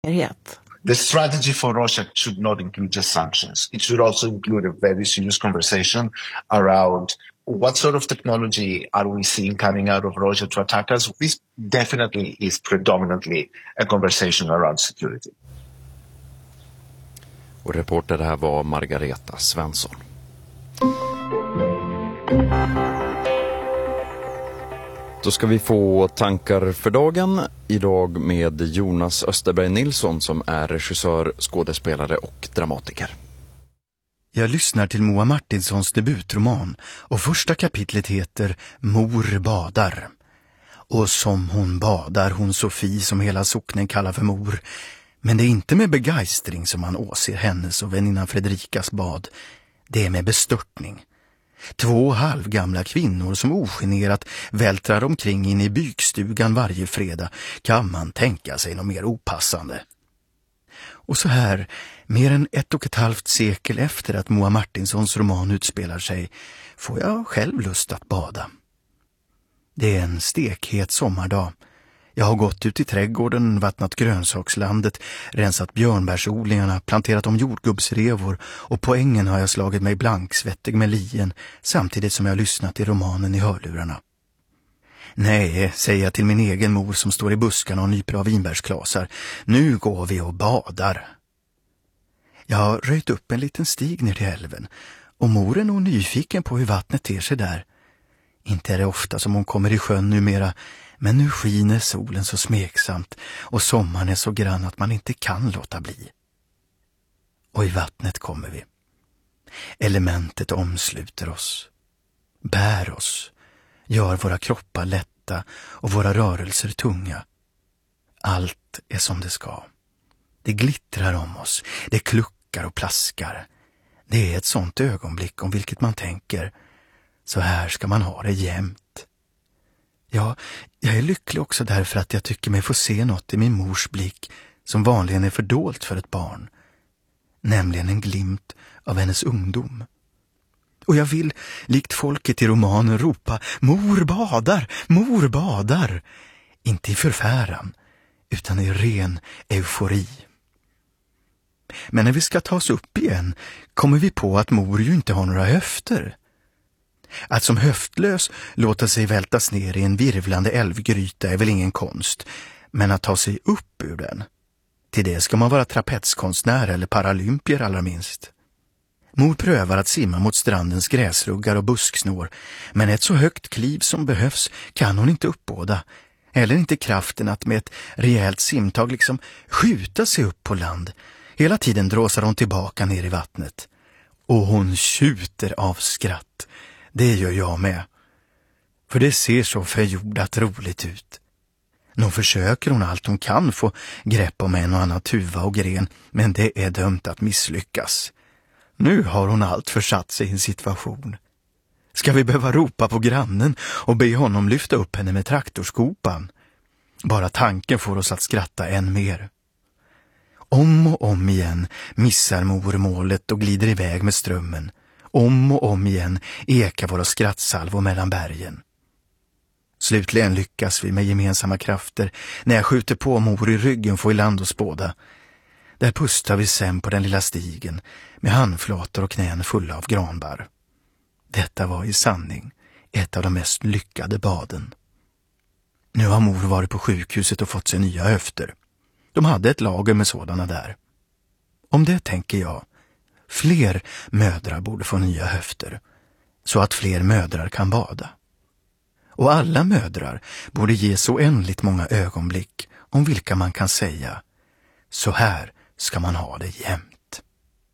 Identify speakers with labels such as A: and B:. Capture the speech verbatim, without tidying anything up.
A: The strategy for Russia should not include just sanctions. It should also include a very serious conversation around what sort of technology are we seeing coming out of Russia to attack us. This definitely is predominantly a conversation around security.
B: Och reporter här var Margareta Svensson. Då ska vi få tankar för dagen idag med Jonas Österberg Nilsson som är regissör, skådespelare och dramatiker.
C: Jag lyssnar till Moa Martinssons debutroman och första kapitlet heter Mor badar. Och som hon badar, hon Sofie som hela socknen kallar för mor. Men det är inte med begeistring som man åser hennes och väninnan Fredrikas bad. Det är med bestörtning. Två halvgamla kvinnor som ogenerat vältrar omkring in i bykstugan varje fredag, kan man tänka sig något mer opassande. Och så här, mer än ett och ett halvt sekel efter att Moa Martinssons roman utspelar sig, får jag själv lust att bada. Det är en stekhet sommardag. Jag har gått ut i trädgården, vattnat grönsakslandet, rensat björnbärsodlingarna, planterat om jordgubbsrevor och på ängen har jag slagit mig blanksvettig med lien samtidigt som jag lyssnat till romanen i hörlurarna. Nej, säger jag till min egen mor som står i buskarna och nyper av vinbärsklasar. Nu går vi och badar. Jag har röjt upp en liten stig ner till älven och mor är nog nyfiken på hur vattnet ter sig där. Inte är det ofta som hon kommer i sjön numera, men nu skiner solen så smeksamt och sommaren är så grann att man inte kan låta bli. Och i vattnet kommer vi. Elementet omsluter oss, bär oss, gör våra kroppar lätta och våra rörelser tunga. Allt är som det ska. Det glittrar om oss, det kluckar och plaskar. Det är ett sånt ögonblick om vilket man tänker, så här ska man ha det jämt. Ja, jag är lycklig också därför att jag tycker mig få se något i min mors blick som vanligen är fördolt för ett barn. Nämligen en glimt av hennes ungdom. Och jag vill, likt folket i romanen, ropa mor badar, mor badar. Inte i förfäran, utan i ren eufori. Men när vi ska ta oss upp igen kommer vi på att mor ju inte har några höfter. Att som höftlös låta sig vältas ner i en virvlande älvgryta är väl ingen konst, men att ta sig upp ur den, till det ska man vara trapetskonstnär eller paralympier allra minst. Mor prövar att simma mot strandens gräsruggar och busksnår, men ett så högt kliv som behövs kan hon inte uppbåda, eller inte kraften att med ett rejält simtag liksom skjuta sig upp på land. Hela tiden dråsar hon tillbaka ner i vattnet. Och hon tjuter av skratt. Det gör jag med. För det ser så förjordat roligt ut. Nu försöker hon allt hon kan få grepp om en och annan tuva och gren, men det är dömt att misslyckas. Nu har hon allt försatt sig i en situation. Ska vi behöva ropa på grannen och be honom lyfta upp henne med traktorskopan? Bara tanken får oss att skratta än mer. Om och om igen missar mor målet och glider iväg med strömmen. Om och om igen ekar våra skrattsalvor mellan bergen. Slutligen lyckas vi med gemensamma krafter när jag skjuter på mor i ryggen få i land och spåda. Där pustar vi sen på den lilla stigen med handflator och knän fulla av granbar. Detta var i sanning ett av de mest lyckade baden. Nu har mor varit på sjukhuset och fått sig nya höfter. De hade ett lager med sådana där. Om det tänker jag, fler mödrar borde få nya höfter, så att fler mödrar kan bada. Och alla mödrar borde ge så oändligt många ögonblick om vilka man kan säga, så här ska man ha det jämt.